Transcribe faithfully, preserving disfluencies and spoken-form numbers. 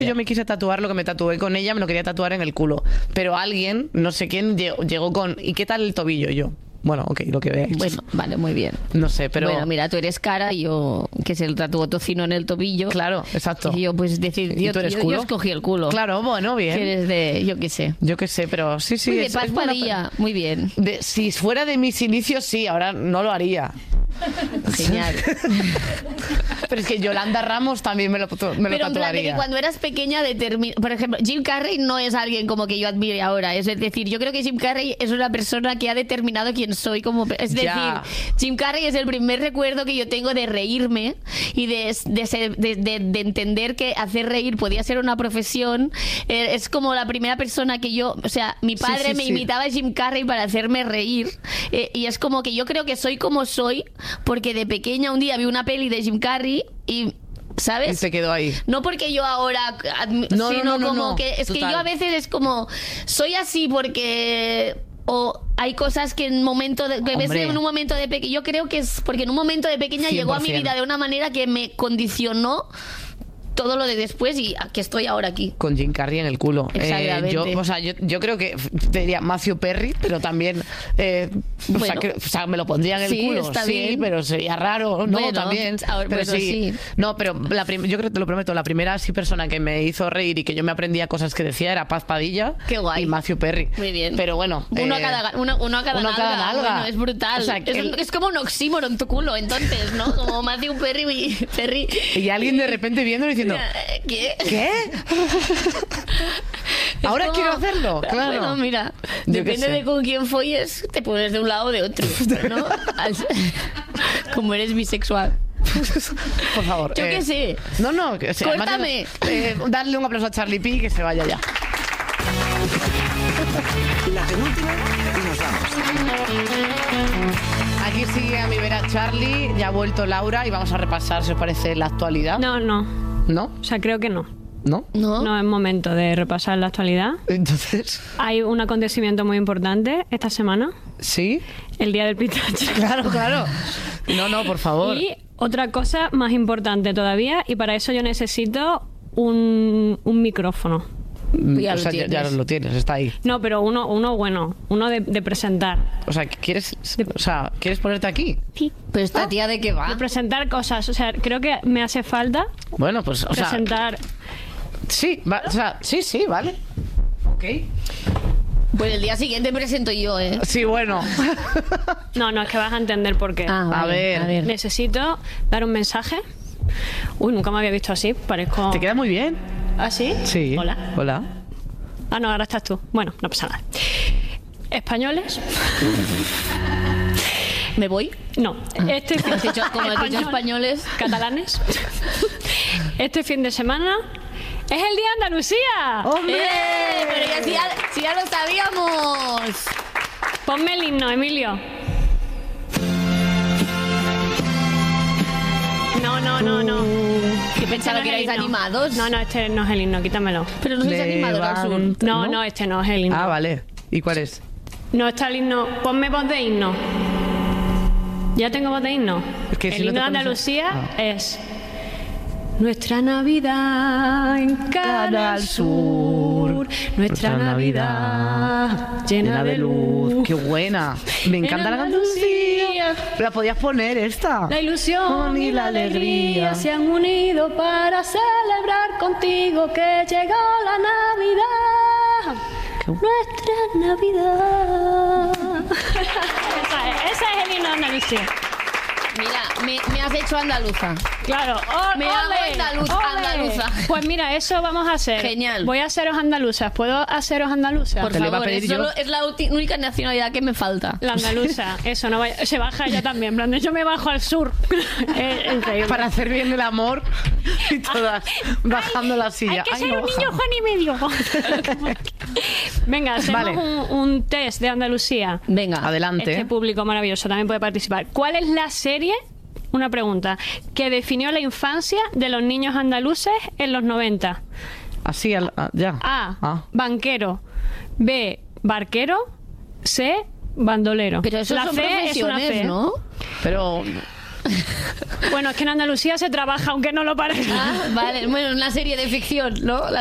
Yo me quise tatuar lo que me tatué con ella, me lo quería tatuar en el culo. Pero alguien, no sé quién, llegó, llegó con... ¿Y qué tal el tobillo? Y yo... Bueno, ok, lo que veáis. Bueno, vale, muy bien. No sé, pero... Bueno, mira, tú eres cara y yo, que se le tatuó tocino en el tobillo. Claro, exacto. Y yo, pues, decir, ¿Y yo, tú eres yo, culo? yo escogí el culo. Claro, bueno, bien. Que eres de, yo qué sé. Yo qué sé, pero sí, sí. Muy de es, Paz es buena- Padilla, muy bien. De, si fuera de mis inicios, sí, ahora no lo haría. Genial. Pero es que Yolanda Ramos también me lo, me lo Pero en plan de tatuaría. que cuando eras pequeña, determin... por ejemplo, Jim Carrey no es alguien como que yo admire ahora. Es decir, yo creo que Jim Carrey es una persona que ha determinado quién soy como... Es decir, Ya. Jim Carrey es el primer recuerdo que yo tengo de reírme y de, de, ser- de, de- de entender que hacer reír podía ser una profesión. Eh, Es como la primera persona que yo... O sea, mi Sí, padre sí, me sí. imitaba a Jim Carrey para hacerme reír. Eh, y es como que yo creo que soy como soy porque de pequeña un día vi una peli de Jim Carrey y... ¿Sabes? Y se quedó ahí. No porque yo ahora admi- No, sino no, no, no, como no. que es que Total. yo a veces es como soy así porque o hay cosas que en momento de, que ves Hombre. en un momento de pequeña, yo creo que es porque en un momento de pequeña llegó a mi cien por ciento. vida de una manera que me condicionó todo lo de después y aquí estoy ahora aquí. Con Jim Carrey en el culo. Eh, Exactamente. yo, o sea, yo, yo creo que te diría Matthew Perry, pero también eh, o, sea, Bueno. que- o sea, me lo pondría en el Sí, culo. está sí, bien. pero sería raro, ¿no? Bueno, también. ahora, pero bueno, sí. sí. No, pero la prim- yo creo que te lo prometo, la primera así persona que me hizo reír y que yo me aprendía cosas que decía era Paz Padilla. Qué guay. Y Matthew Perry. Muy bien. Pero bueno. Uno, eh, a cada, uno, uno a cada uno a nalga. cada nalga. Bueno, es brutal. O sea, es, el- es como un oxímoron tu culo, entonces, ¿no? Como Matthew Perry y Perry. Y alguien de repente viendo y diciendo, ¿Qué? ¿qué? Ahora como- quiero hacerlo, claro. Bueno, mira, Yo qué depende sé. de con quién folles, te pones de un lado o de otro, ¿no? Al- Como eres bisexual. Por favor. Yo eh, qué sé. No, no. Que, o sea, además, Córtame. eh, darle un aplauso a Charlie P y que se vaya ya. La penúltima y nos vamos. Aquí sigue a mi vera Charlie, ya ha vuelto Laura y vamos a repasar, si os parece, la actualidad. No, no. ¿No? O sea, creo que no. ¿No? ¿No? No es momento de repasar la actualidad. Entonces, Hay un acontecimiento muy importante esta semana, ¿sí? el Día del Pistacho. Claro, claro. No, no, por favor. Y otra cosa más importante todavía, y para eso yo necesito un, un micrófono. Mm, Ya o lo sea, ya, ya tienes. lo tienes, está ahí. No, pero uno, uno bueno, uno de, de presentar. O sea, ¿quieres, o sea, ¿quieres ponerte aquí? Sí. Pero esta tía, ¿de qué va? De presentar cosas. O sea, creo que me hace falta Bueno, pues, o sea, presentar. sí, va- o sea, sí, sí, vale. Ok. Pues el día siguiente presento yo, ¿eh? Sí, bueno. No, no, es que vas a entender por qué. Ah, A vale, ver. a ver. Necesito dar un mensaje. Uy, nunca me había visto así. Parezco. ¿Te queda muy bien? ¿Ah, sí? Sí. Hola. Hola. Ah, no, ahora estás tú. Bueno, no pasa nada. Españoles. ¿Me voy? No. Este fin Has dicho- como has dicho españoles. Catalanes. Este fin de semana es el Día de Andalucía. ¡Hombre! ¡Eh! Pero ya, si, ya, si ya lo sabíamos. Ponme el himno, Emilio. No, no, no, no. Que pensaba Este que no es erais el himno. animados. No, no, este no es el himno, quítamelo. Pero no sois animados al sur. Levanta- No, no, este no es el himno. Ah, vale. ¿Y cuál es? No está el himno. Ponme voz de himno. Ya tengo voz de himno. Es que el si no himno te de pones- Andalucía Ah. es nuestra Navidad en Canal Sur. Nuestra Navidad llena de luz. ¡Qué buena! Me encanta En la canción. Andalucía. La podías poner esta. La ilusión y la alegría se han unido para celebrar contigo que llegó la Navidad. Qué- Nuestra Navidad. Esa es, ese es el himno de Andalucía. Mira, me, me has hecho andaluza. Claro. ¡Oh, Me hago ole! andaluz- ¡Ole! andaluza. Pues mira, eso vamos a hacer. Genial. Voy a haceros andaluzas. ¿Puedo haceros andaluzas? Por Te lo iba a favor, pedir es, yo. solo- es la ulti- única nacionalidad que me falta. La andaluza. Eso, no vaya. Se baja ella también. En plan, de yo me bajo al sur. Es increíble. Para hacer bien el amor y todas bajando la silla. Hay que Ay, ser no un niño baja. Juan y medio. Venga, hacemos Vale. un, un test de Andalucía. Venga. Adelante. Este público maravilloso también puede participar. ¿Cuál es la serie, una pregunta, que definió la infancia de los niños andaluces en los noventa? Así, al- ah, ya. A. Ah. Banquero. B. Barquero. C. Bandolero. Pero eso la son C es una profesiones, C. ¿no? Pero Bueno, es que en Andalucía se trabaja, aunque no lo parezca. Ah, vale. Bueno, una serie de ficción, ¿no? La